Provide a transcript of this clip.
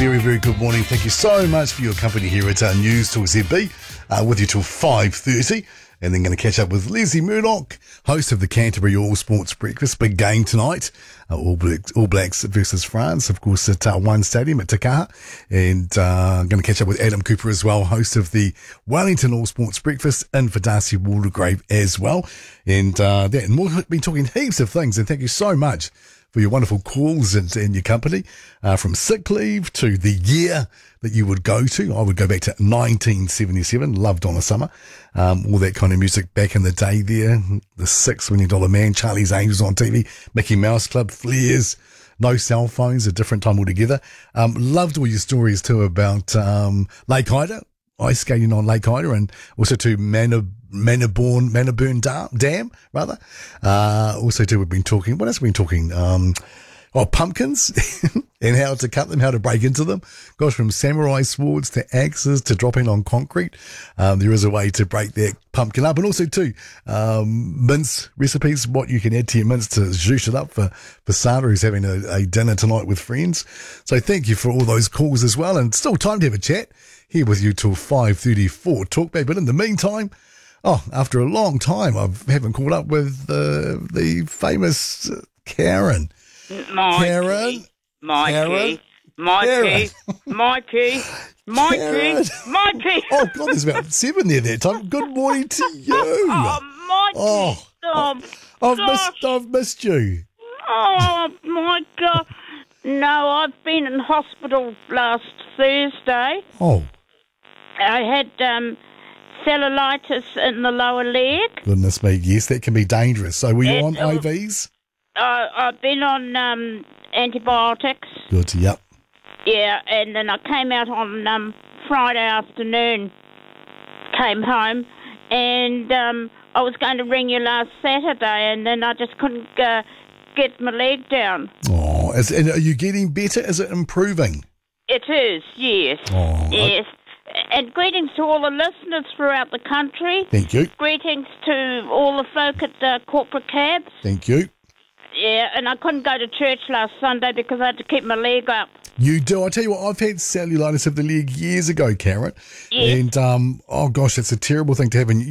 very, very good morning. Thank you so much for your company here at News Talk ZB, with you till 5:30. And then going to catch up with Leslie Murdoch, host of the Canterbury All Sports Breakfast. Big game tonight. All Blacks versus France, of course, at One Stadium at Takaha. And going to catch up with Adam Cooper as well, host of the Wellington All Sports Breakfast, in for Darcy Waldegrave as well. And we've been talking heaps of things. And thank you so much for your wonderful calls and your company, from sick leave to the year that you would go to. I would go back to 1977, loved Donna Summer, all that kind of music back in the day there. The $6 Million Man, Charlie's Angels on TV, Mickey Mouse Club, Flares, no cell phones, a different time altogether. Loved all your stories too about Lake Ida, ice skating on Lake Ida, and also to Mannaburn Dam, rather. Also too, we've been talking, what else have we been talking? Pumpkins and how to cut them, how to break into them. Gosh, from samurai swords to axes to dropping on concrete. There is a way to break that pumpkin up. And also too, mince recipes, what you can add to your mince to zhoosh it up for Sandra, who's having a dinner tonight with friends. So thank you for all those calls as well. And still time to have a chat here with you till 5:34 Talkback. But in the meantime, after a long time, I haven't caught up with the famous Karen. Mikey. Karen. Oh, God, there's about 7 there that time. Good morning to you. I've missed you. Oh, my God. No, I've been in hospital last Thursday. Oh. I had cellulitis in the lower leg. Goodness me, yes, that can be dangerous. So were you on IVs? I've been on antibiotics. Good, yep. Yeah, and then I came out on Friday afternoon, came home, and I was going to ring you last Saturday, and then I just couldn't get my leg down. Oh, and are you getting better? Is it improving? It is, yes. Oh, yes. And greetings to all the listeners throughout the country. Thank you. Greetings to all the folk at corporate cabs. Thank you. Yeah, and I couldn't go to church last Sunday because I had to keep my leg up. You do. I tell you what, I've had cellulitis of the leg years ago, Karen. Yes. And, oh gosh, it's a terrible thing to have. And